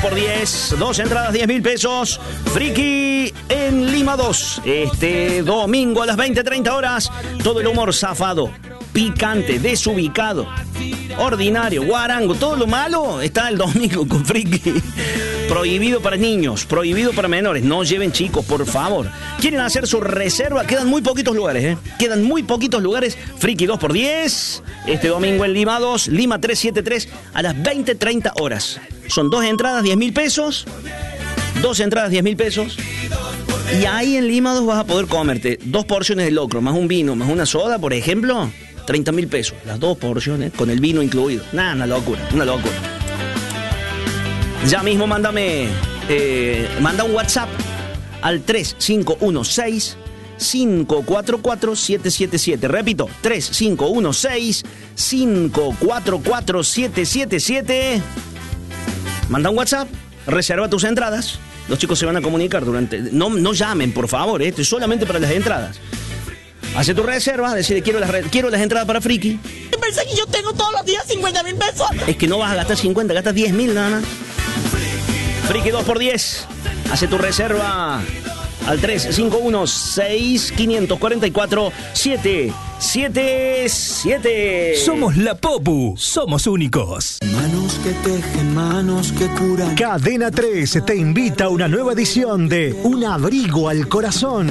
Por 10, 2 entradas, 10.000 pesos. Friki en Lima 2. Este domingo a las 20:30 horas. Todo el humor zafado, picante, desubicado, ordinario, guarango, todo lo malo está el domingo con Friki. Prohibido para niños, prohibido para menores. No lleven chicos, por favor. ¿Quieren hacer su reserva? Quedan muy poquitos lugares, ¿eh? Quedan muy poquitos lugares. Friki 2x10. Este domingo en Lima 2, Lima 373, a las 20:30 horas. Son 2 entradas, 10.000 pesos. 2 entradas, 10.000 pesos. Y ahí en Lima 2 vas a poder comerte 2 porciones de locro, más un vino, más una soda, por ejemplo. 30.000 pesos. Las 2 porciones, con el vino incluido. Nada, una locura, una locura. Ya mismo manda un WhatsApp al 3516-544-777. Repito, 3516-544-777. Manda un WhatsApp, reserva tus entradas. Los chicos se van a comunicar durante... No llamen, por favor, esto es solamente para las entradas. Hace tu reserva, decide quiero las entradas para Friki. Pensé que yo tengo todos los días 50.000 pesos. Es que no vas a gastar 50, gastas 10.000 nada más. Friki 2x10. Hace tu reserva al 351-6544-777. Somos la Popu, somos únicos. Manos que tejen, manos que curan. Cadena 3 te invita a una nueva edición de Un Abrigo al Corazón.